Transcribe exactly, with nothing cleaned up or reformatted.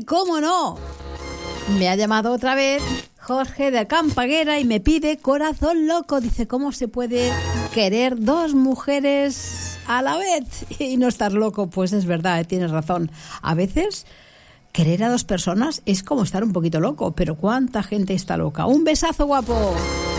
Y cómo no, me ha llamado otra vez Jorge de Campaguera y me pide Corazón Loco. Dice, ¿cómo se puede querer dos mujeres a la vez y no estar loco? Pues es verdad, tienes razón. A veces querer a dos personas es como estar un poquito loco, pero ¿cuánta gente está loca? Un besazo, guapo.